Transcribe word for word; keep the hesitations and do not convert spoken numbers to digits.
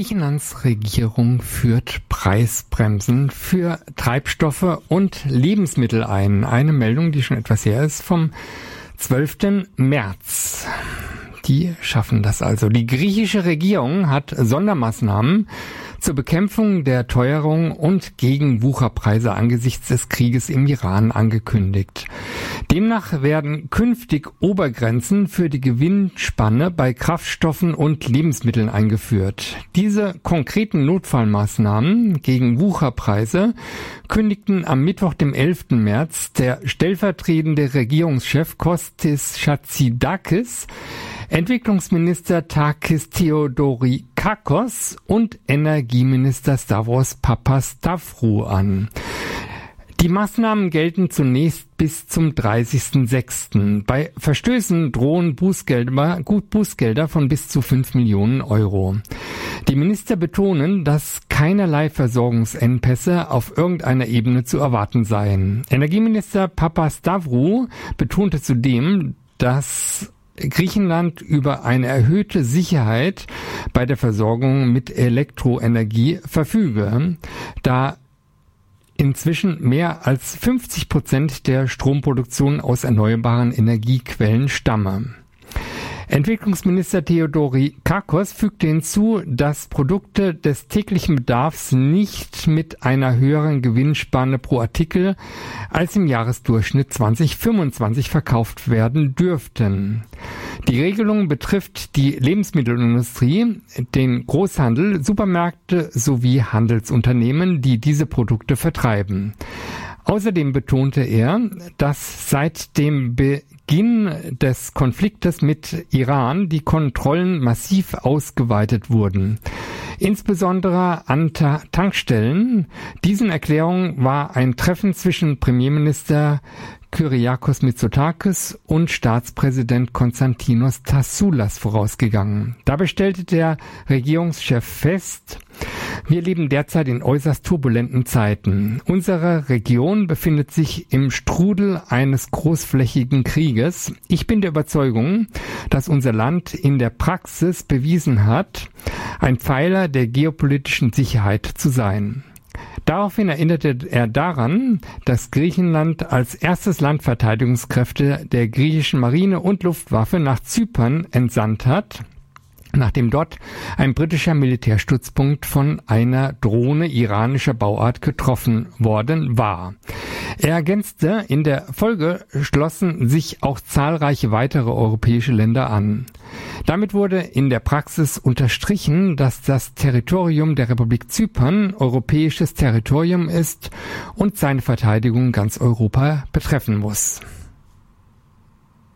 Griechenlands Regierung führt Preisbremsen für Treibstoffe und Lebensmittel ein. Eine Meldung, die schon etwas her ist, vom zwölften März. Die schaffen das also. Die griechische Regierung hat Sondermaßnahmen zur Bekämpfung der Teuerung und gegen Wucherpreise angesichts des Krieges im Iran angekündigt. Demnach werden künftig Obergrenzen für die Gewinnspanne bei Kraftstoffen und Lebensmitteln eingeführt. Diese konkreten Notfallmaßnahmen gegen Wucherpreise kündigten am Mittwoch, dem elften März, der stellvertretende Regierungschef Kostis Chatzidakis, Entwicklungsminister Takis Theodorikakos und Energieminister Stavros Papastavrou an. Die Maßnahmen gelten zunächst bis zum dreißigsten sechsten Bei Verstößen drohen Bußgelder, gut Bußgelder von bis zu fünf Millionen Euro. Die Minister betonen, dass keinerlei Versorgungsengpässe auf irgendeiner Ebene zu erwarten seien. Energieminister Papastavrou betonte zudem, dass Griechenland über eine erhöhte Sicherheit bei der Versorgung mit Elektroenergie verfüge, da inzwischen mehr als fünfzig Prozent der Stromproduktion aus erneuerbaren Energiequellen stamme. Entwicklungsminister Theodorikakos fügte hinzu, dass Produkte des täglichen Bedarfs nicht mit einer höheren Gewinnspanne pro Artikel als im Jahresdurchschnitt zwanzig fünfundzwanzig verkauft werden dürften. Die Regelung betrifft die Lebensmittelindustrie, den Großhandel, Supermärkte sowie Handelsunternehmen, die diese Produkte vertreiben. Außerdem betonte er, dass seit dem Beginn des Konfliktes mit Iran die Kontrollen massiv ausgeweitet wurden. Insbesondere an Ta- Tankstellen. Diesen Erklärungen war ein Treffen zwischen Premierminister Kyriakos Mitsotakis und Staatspräsident Konstantinos Tassoulas vorausgegangen. Dabei stellte der Regierungschef fest: Wir leben derzeit in äußerst turbulenten Zeiten. Unsere Region befindet sich im Strudel eines großflächigen Krieges. Ich bin der Überzeugung, dass unser Land in der Praxis bewiesen hat, ein Pfeiler der geopolitischen Sicherheit zu sein. Daraufhin erinnerte er daran, dass Griechenland als erstes Land Verteidigungskräfte der griechischen Marine und Luftwaffe nach Zypern entsandt hat, nachdem dort ein britischer Militärstützpunkt von einer Drohne iranischer Bauart getroffen worden war. Er ergänzte, in der Folge schlossen sich auch zahlreiche weitere europäische Länder an. Damit wurde in der Praxis unterstrichen, dass das Territorium der Republik Zypern europäisches Territorium ist und seine Verteidigung ganz Europa betreffen muss.